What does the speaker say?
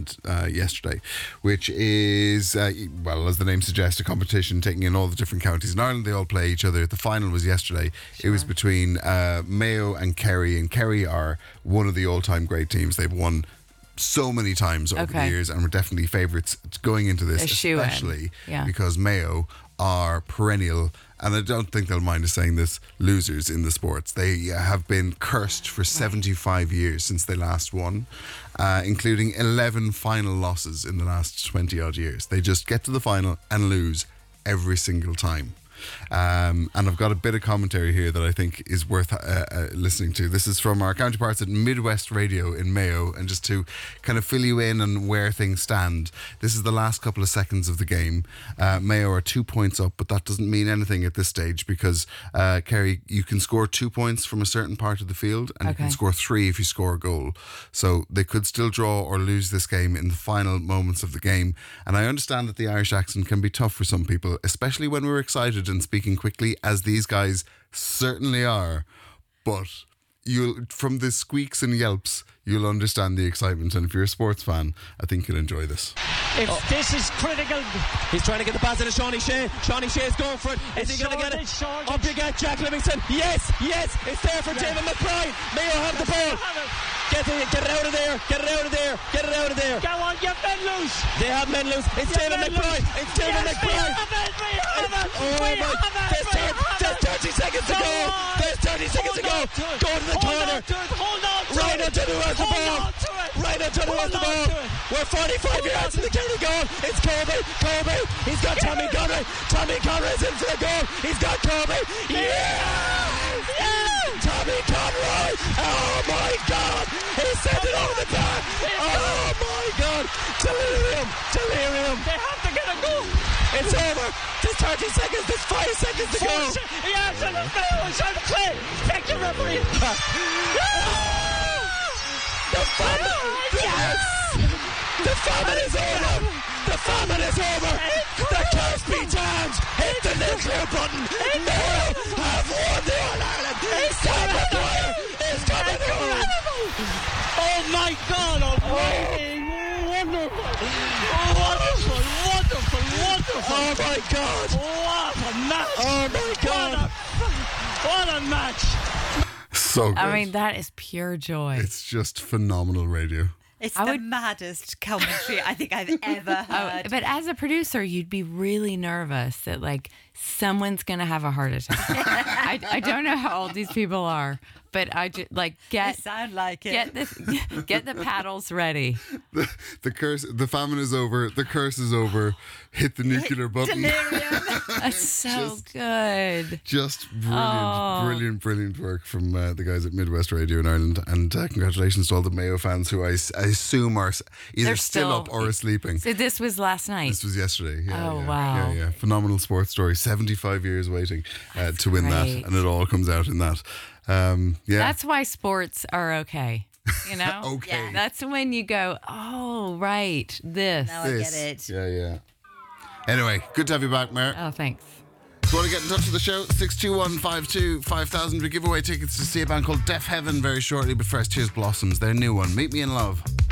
happened yesterday, which is, well, as the name suggests, a competition taking in all the different counties in Ireland. They all play each other. The final was yesterday. Sure. It was between Mayo and Kerry, and Kerry are one of the all-time great teams. They've won so many times over the years, and we're definitely favourites going into this, especially because Mayo are perennial, and I don't think they'll mind us saying this, losers in the sports. They have been cursed for 75 years since they last won, including 11 final losses in the last 20 odd years. They just get to the final and lose every single time. And I've got a bit of commentary here that I think is worth listening to. This is from our counterparts at Midwest Radio in Mayo, and just to kind of fill you in on where things stand, this is the last couple of seconds of the game. Mayo are 2 points up, but that doesn't mean anything at this stage, because Kerry, you can score 2 points from a certain part of the field, and you can score 3 if you score a goal. So they could still draw or lose this game in the final moments of the game. And I understand that the Irish accent can be tough for some people, especially when we're excited and speaking quickly, as these guys certainly are. But from the squeaks and yelps, you'll understand the excitement. And if you're a sports fan, I think you'll enjoy this. This is critical. He's trying to get the pass into Shawnee Shea. Shawnee Shea is going for it. Is he going to get it? Up you get Jack Livingston. Yes, it's there for David McBride. Mayo have the ball. Get it out of there. Get it out of there. Get it out of there. Go on, get men loose. They have men loose. It's David McBride. It's David McBride. There's 30 seconds to go. There's 30 seconds to go. Go to the corner. Hold on to it. Right until who has the ball. Right until who has the ball. We're 45 yards to the county goal. It's Colby. He's got Tommy Conroy. Tommy Conroy's in for a goal. He's got Colby. Tommy Conroy. Oh my God. He sent it over the bar. Oh my God. Delirium. They have to get a goal. It's over. There's 30 seconds. There's 5 seconds to go. Yes, and it's on play. Thank you, referee. The famine is over. The famine is over. The curse be damned. Hit the nuclear button. Mayo have won the All-Ireland. Sam McGuire is coming home. Oh my God, almighty. Wonderful. Oh my God. What a match. Oh my God. What a match. So good. I mean, that is pure joy. It's just phenomenal radio. It's the maddest commentary I think I've ever heard. But as a producer, you'd be really nervous that like someone's going to have a heart attack. I don't know how old these people are, but I just like They sound like it. Get the paddles ready. The curse, the famine is over. The curse is over. Hit the nuclear button. Delirium. That's so good. Just brilliant work from the guys at Midwest Radio in Ireland, and congratulations to all the Mayo fans who I assume are either They're still up or are sleeping. So this was last night. This was yesterday. Wow. Yeah. Phenomenal sports story. 75 years waiting to win that, and it all comes out in that. That's why sports are okay. You know? Okay. Yeah. That's when you go, oh, right, this. Now I get it. Yeah. Anyway, good to have you back, Mare. Oh, thanks. If you want to get in touch with the show, 621-52-5000. We give away tickets to see a band called Deaf Heaven very shortly, but first, here's Blossoms, their new one, Meet Me in Love.